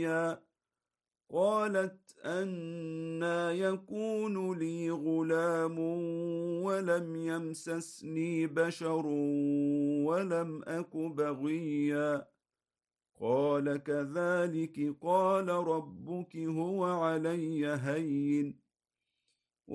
حيا. قالت أنى يكون لي غلام ولم يمسسني بشر ولم أك بغيا. قال كذلك قال ربك هو علي هين